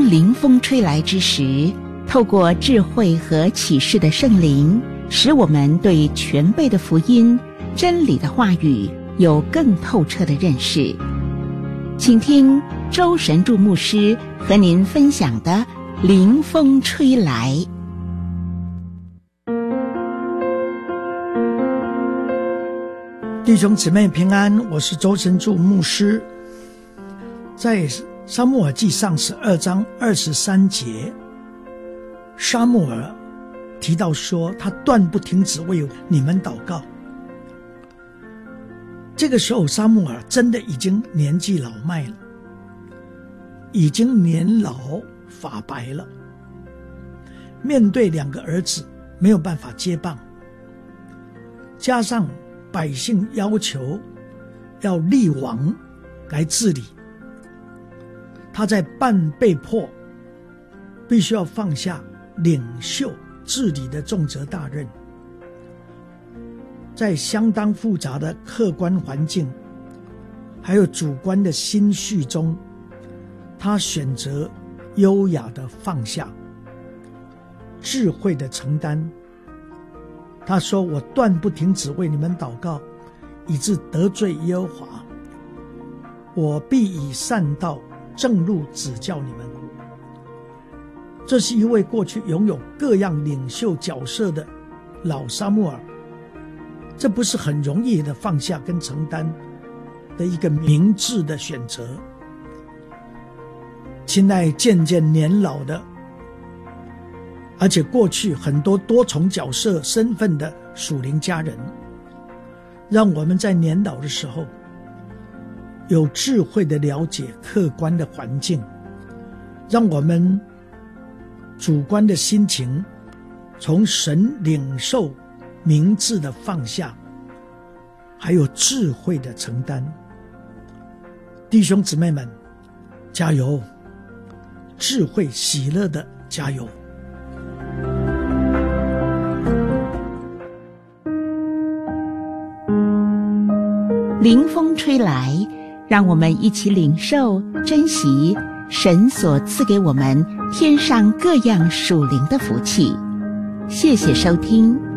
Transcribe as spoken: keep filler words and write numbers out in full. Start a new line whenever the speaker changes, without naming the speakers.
灵风吹来之时，透过智慧和启示的圣灵，使我们对全备的福音、真理的话语有更透彻的认识。请听周神助牧师和您分享的灵风吹来。
弟兄姊妹平安，我是周神助牧师。在撒母耳记上十二章二十三节，撒母耳提到说，他断不停止为你们祷告。这个时候撒母耳真的已经年纪老迈了，已经年老发白了，面对两个儿子没有办法接棒，加上百姓要求要立王来治理，他在半被迫必须要放下领袖治理的重责大任。在相当复杂的客观环境还有主观的心绪中，他选择优雅的放下，智慧的承担。他说，我断不停止为你们祷告，以致得罪耶和华，我必以善道正路指教你们。这是一位过去拥有各样领袖角色的老撒母耳，这不是很容易的放下跟承担的一个明智的选择。亲爱渐渐年老的，而且过去很多多重角色身份的属灵家人，让我们在年老的时候有智慧的了解客观的环境，让我们主观的心情从神领受明智的放下，还有智慧的承担。弟兄姊妹们，加油！智慧喜乐的加油！
灵风吹来，让我们一起领受珍惜神所赐给我们天上各样属灵的福气。谢谢收听。